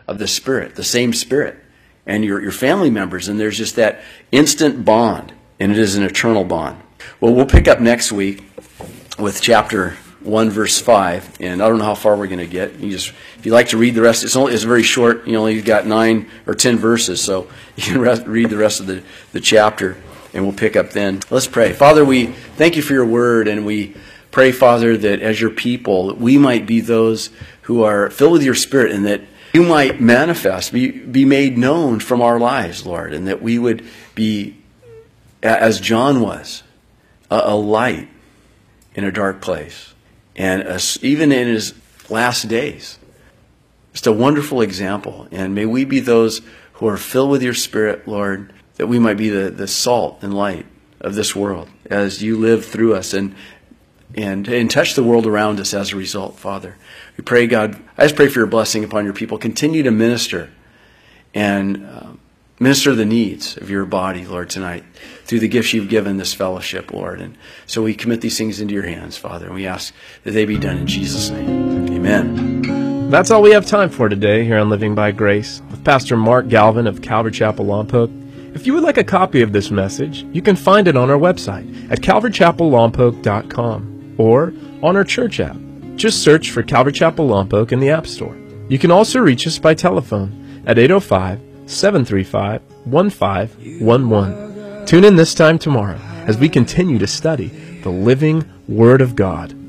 of the Spirit, the same Spirit, and your family members, and there's just that instant bond, and it is an eternal bond. Well, we'll pick up next week with chapter 1, verse 5, and I don't know how far we're going to get. If you like to read the rest, it's very short. You only got 9 or 10 verses, so you can read the rest of the chapter, and we'll pick up then. Let's pray. Father, we thank you for your word, and we pray, Father, that as your people, we might be those who are filled with your Spirit, and that you might manifest, be made known from our lives, Lord, and that we would be, as John was, a light in a dark place. And even in his last days, just a wonderful example. And may we be those who are filled with your Spirit, Lord, that we might be the salt and light of this world as you live through us and touch the world around us as a result, Father. We pray, God, I just pray for your blessing upon your people. Continue to minister and minister the needs of your body, Lord, tonight through the gifts you've given this fellowship, Lord. And so we commit these things into your hands, Father, and we ask that they be done in Jesus' name. Amen. That's all we have time for today here on Living by Grace with Pastor Mark Galvin of Calvary Chapel Lompoc. If you would like a copy of this message, you can find it on our website at calvarychapellompoc.com or on our church app. Just search for Calvary Chapel Lompoc in the App Store. You can also reach us by telephone at 805-735-1511. Tune in this time tomorrow as we continue to study the living Word of God.